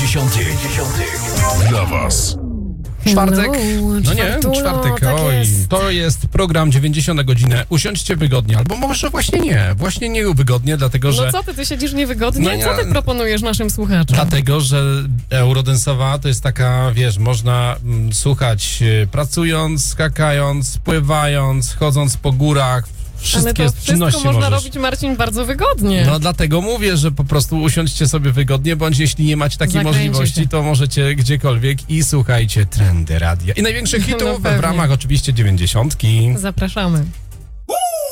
Dla was. Czwartek? No nie, czwartek. Tak Oj, jest. to jest program 90 godzinę. Usiądźcie wygodnie, albo może właśnie nie wygodnie, dlatego że... No co ty siedzisz niewygodnie? No nie- Co ty proponujesz naszym słuchaczom? Dlatego, że Eurodensowa to jest taka, wiesz, można pracując, skakając, pływając, chodząc po górach, wszystkie Ale to wszystko czynności można możesz. robić, Marcin, bardzo wygodnie. No dlatego mówię, że po prostu usiądźcie sobie wygodnie, bądź jeśli nie macie takiej Zakręcicie. możliwości, to możecie gdziekolwiek i słuchajcie Trendy Radia. I największych hitów w pewnie. ramach oczywiście 90. Zapraszamy.